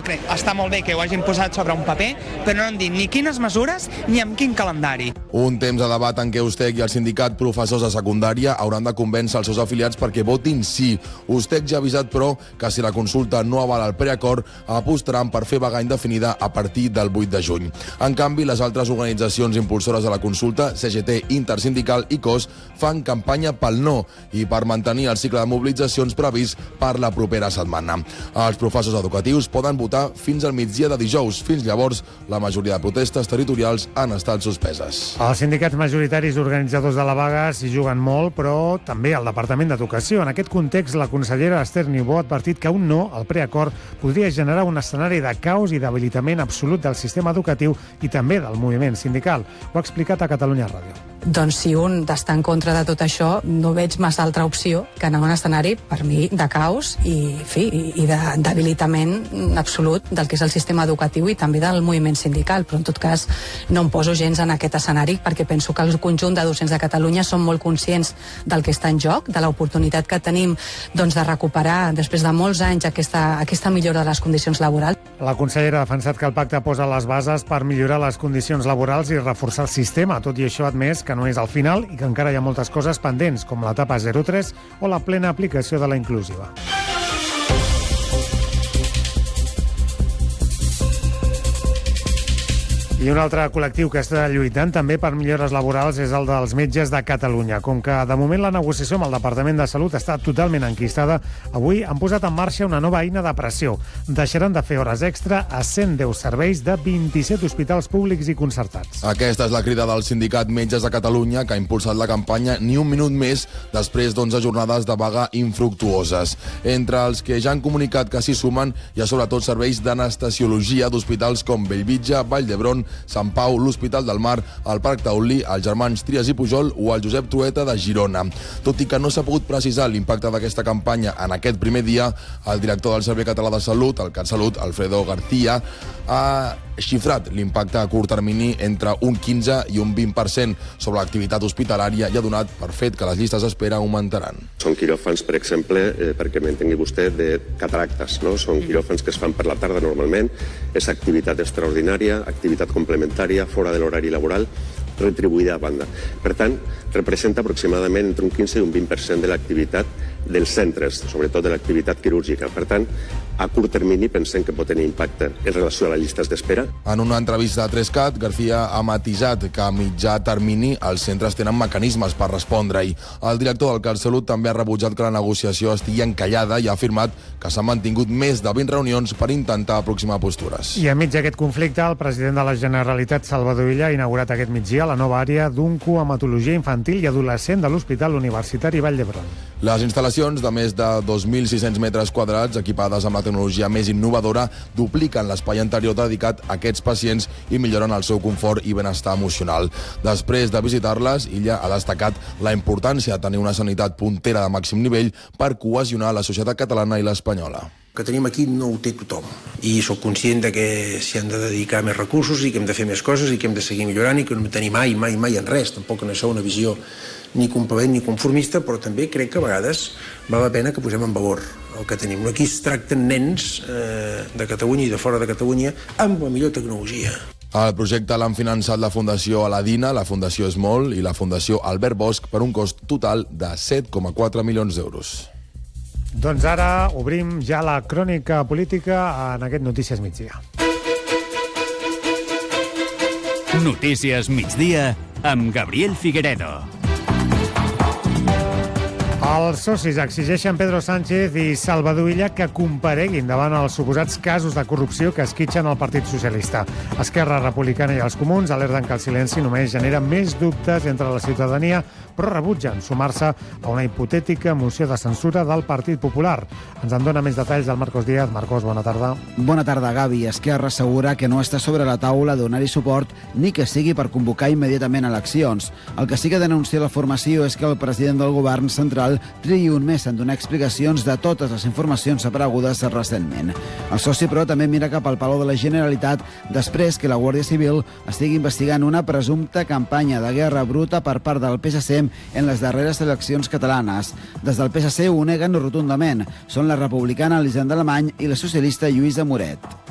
crec, està molt bé que ho hagin posat sobre un paper, però no han dit ni quines mesures ni amb quin calendari. Un temps de debat en què USTEC i el sindicat professors de secundària hauran de convèncer els seus afiliats perquè votin sí. USTEC ja ha avisat, però, que si la consulta no avala el preacord, apostaran per fer vaga indefinida a partir del 8 de juny. En canvi, les altres organitzacions impulsores de la consulta, CGT, Intersindical i COS, fan campanya pel no i per mantenir el cicle de mobilitzacions previst per la propera setmana. Els professors educatius poden votar fins al migdia de dijous. Fins llavors, la majoria de protestes territorials han estat suspeses. Els sindicats majoritaris organitzadors de la vaga s'hi juguen molt, però també el Departament d'Educació. En aquest context, la consellera Esther Niubó ha advertit que un no al preacord podria generar un escenari de caos i debilitament absolut del sistema educatiu i també del moviment sindical. Ho ha explicat a Catalunya Ràdio. Doncs si un està en contra de tot això, no veig massa altra opció que anar a un escenari, per mi, de caos i de debilitament absolut del que és el sistema educatiu i també del moviment sindical. Però, en tot cas, no em poso gens en aquest escenari perquè penso que el conjunt de docents de Catalunya són molt conscients del que està en joc, de l'oportunitat que tenim de recuperar, després de molts anys, aquesta millora de les condicions laborals. La consellera ha defensat que el pacte posa les bases per millorar les condicions laborals i reforçar el sistema. Tot i això, ha admès que no és al final i que encara hi ha moltes coses pendents, com l'etapa 03 o la plena aplicació de la inclusiva. I un altre col·lectiu que està lluitant també per millores laborals és el dels metges de Catalunya. Com que de moment la negociació amb el Departament de Salut està totalment enquistada, avui han posat en marxa una nova eina de pressió. Deixaran de fer hores extra a 110 serveis de 27 hospitals públics i concertats. Aquesta és la crida del sindicat Metges de Catalunya, que ha impulsat la campanya Ni un minut més després d'11 jornades de vaga infructuoses. Entre els que ja han comunicat que s'hi sumen hi ha sobretot serveis d'anestesiologia d'hospitals com Bellvitge, Vall d'Hebron, Sant Pau, l'Hospital del Mar, el Parc Taulí, els germans Trias i Pujol o el Josep Trueta de Girona. Tot i que no s'ha pogut precisar l'impacte d'aquesta campanya en aquest primer dia, el director del Servei Català de Salut, el CatSalut, Alfredo García, ha xifrat l'impacte a curt termini entre un 15 i un 20% sobre l'activitat hospitalària i ha donat per fet que les llistes d'espera augmentaran. Són quiròfans, per exemple, perquè m'entengui vostè, de cataractes, no? Són quiròfans que es fan per la tarda normalment, és activitat extraordinària, activitat complementària, fora de l'horari laboral, retribuïda a banda. Per tant, representa aproximadament entre un 15 i un 20% de l'activitat dels centres, sobretot de l'activitat quirúrgica. Per tant, a curt termini pensem que pot tenir impacte en relació a les llistes d'espera. En una entrevista a 3CAT, García ha matisat que a mitjà termini els centres tenen mecanismes per respondre-hi. El director del CatSalut també ha rebutjat que la negociació estigui encallada i ha afirmat que s'han mantingut més de 20 reunions per intentar aproximar postures. I enmig d'aquest conflicte, el president de la Generalitat, Salvador Illa, ha inaugurat aquest migdia la nova àrea d'oncohematologia infantil i adolescent de l'Hospital Universitari Vall d'Hebron. Les instal·lacions de més de 2.600 metres quadrats, equipades amb la tecnologia més innovadora, dupliquen l'espai anterior dedicat a aquests pacients i milloren el seu confort i benestar emocional. Després de visitar-les, Illa ha destacat la importància de tenir una sanitat puntera de màxim nivell per cohesionar la societat catalana i l'espanyola. Que tenim aquí no ho té tothom i sóc conscient de que s'hi han de dedicar més recursos i que hem de fer més coses i que hem de seguir millorant i que no tenim mai en res, tampoc en això una visió ni complaent ni conformista, però també crec que a vegades val la pena que posem en valor el que tenim. Aquí es tracten nens de Catalunya i de fora de Catalunya amb la millor tecnologia. El projecte l'han finançat la Fundació Aladina, la Fundació Esmol i la Fundació Albert Bosch per un cost total de 7,4 milions d'euros. Doncs ara obrim ja la crònica política en aquest Notícies Migdia. Notícies Migdia amb Gabriel Figueredo. Els socis exigeixen Pedro Sánchez i Salvador Illa que compareguin davant els suposats casos de corrupció que esquitxen el Partit Socialista. Esquerra Republicana i els Comuns alerten que el silenci només genera més dubtes entre la ciutadania, però rebutgen sumar-se a una hipotètica moció de censura del Partit Popular. Ens en dona més detalls el Marcos Díaz. Marcos, bona tarda. Bona tarda, Gavi. Esquerra assegura que no està sobre la taula donar-hi suport ni que sigui per convocar immediatament eleccions. El que sí que denuncia la formació és que el president del govern central triï un mes en donar explicacions de totes les informacions aparegudes recentment. El soci, però, també mira cap al Palau de la Generalitat després que la Guàrdia Civil estigui investigant una presumpta campanya de guerra bruta per part del PSC en les darreres eleccions catalanes. Des del PSC ho neguen rotundament. Són la republicana Elisenda Alemany i la socialista Lluïsa Moret.